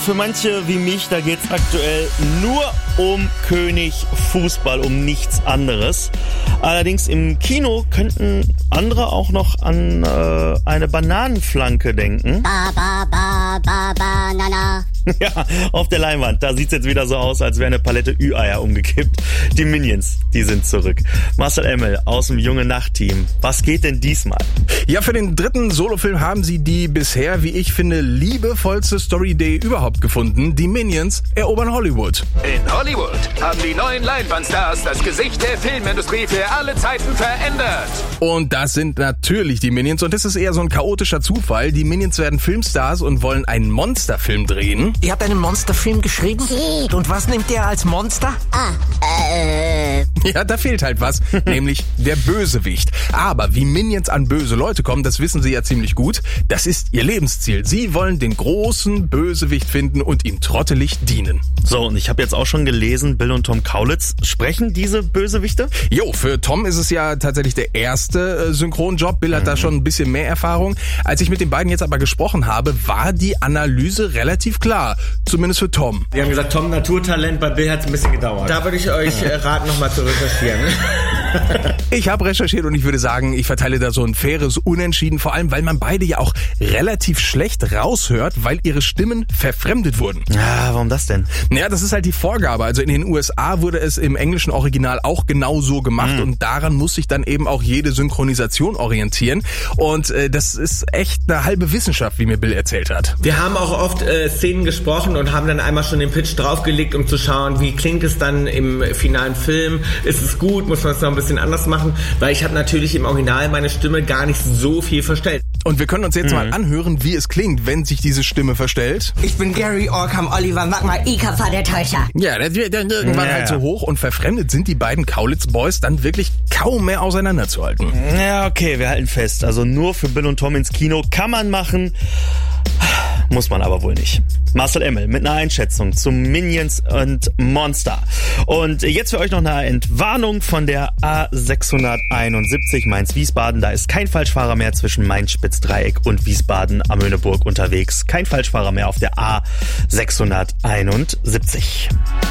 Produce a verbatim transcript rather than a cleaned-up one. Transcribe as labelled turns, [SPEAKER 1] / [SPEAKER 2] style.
[SPEAKER 1] Für manche wie mich, da geht's aktuell nur um König Fußball, um nichts anderes. Allerdings im Kino könnten andere auch noch an äh, eine Bananenflanke denken.
[SPEAKER 2] Ba, ba, ba, ba, banana.
[SPEAKER 1] Ja, auf der Leinwand. Da sieht's jetzt wieder so aus, als wäre eine Palette Ü-Eier umgekippt. Die Minions, die sind zurück. Marcel Emmel aus dem Junge Nacht-Team. Was geht denn diesmal?
[SPEAKER 3] Ja, für den dritten Solofilm haben sie die bisher, wie ich finde, liebevollste Story-Idee überhaupt gefunden. Die Minions erobern Hollywood.
[SPEAKER 4] In Hollywood haben die neuen Leinwandstars das Gesicht der Filmindustrie für alle Zeiten verändert.
[SPEAKER 3] Und das sind natürlich die Minions. Und das ist eher so ein chaotischer Zufall. Die Minions werden Filmstars und wollen einen Monsterfilm drehen.
[SPEAKER 5] Ihr habt einen Monsterfilm geschrieben?
[SPEAKER 2] Sie.
[SPEAKER 5] Und was nimmt ihr als Monster?
[SPEAKER 2] Ah, äh...
[SPEAKER 3] Ja, da fehlt halt was, nämlich der Bösewicht. Aber wie Minions an böse Leute kommen, das wissen sie ja ziemlich gut. Das ist ihr Lebensziel. Sie wollen den großen Bösewicht finden und ihm trottelig dienen.
[SPEAKER 1] So, und ich habe jetzt auch schon gelesen, Bill und Tom Kaulitz sprechen diese Bösewichte?
[SPEAKER 3] Jo, für Tom ist es ja tatsächlich der erste äh, Synchronjob. Bill hat mhm. da schon ein bisschen mehr Erfahrung. Als ich mit den beiden jetzt aber gesprochen habe, war die Analyse relativ klar. Zumindest für Tom.
[SPEAKER 6] Die haben gesagt, Tom Naturtalent, bei Bill hat es ein bisschen gedauert. Da würde ich euch äh, raten, nochmal zu recherchieren.
[SPEAKER 3] Ich habe recherchiert und ich würde sagen, ich verteile da so ein faires Unentschieden, vor allem, weil man beide ja auch relativ schlecht raushört, weil ihre Stimmen verfremdet wurden.
[SPEAKER 1] Ja, warum das denn?
[SPEAKER 3] Naja, das ist halt die Vorgabe. Also in den U S A wurde es im englischen Original auch genau so gemacht mhm. und daran muss sich dann eben auch jede Synchronisation orientieren. Und äh, das ist echt eine halbe Wissenschaft, wie mir Bill erzählt hat.
[SPEAKER 6] Wir haben auch oft äh, Szenen gesprochen und haben dann einmal schon den Pitch draufgelegt, um zu schauen, wie klingt es dann im finalen Film. Ist es gut? Muss man es noch ein bisschen anders machen? Weil ich habe natürlich im Original meine Stimme gar nicht so viel verstellt.
[SPEAKER 3] Und wir können uns jetzt mhm. mal anhören, wie es klingt, wenn sich diese Stimme verstellt.
[SPEAKER 5] Ich bin Gary Orkham Oliver Magma Ikafa der Täuscher.
[SPEAKER 3] Ja, das wird dann irgendwann ja. halt so hoch und verfremdet sind die beiden Kaulitz-Boys dann wirklich kaum mehr auseinanderzuhalten.
[SPEAKER 1] Ja, okay, wir halten fest. Also nur für Bill und Tom ins Kino kann man machen, muss man aber wohl nicht. Marcel Emmel mit einer Einschätzung zu Minions und Monster. Und jetzt für euch noch eine Entwarnung von der A sechshunderteinundsiebzig Mainz-Wiesbaden. Da ist kein Falschfahrer mehr zwischen Mainz-Spitzdreieck und Wiesbaden am Möhneburg unterwegs. Kein Falschfahrer mehr auf der A sechshunderteinundsiebzig.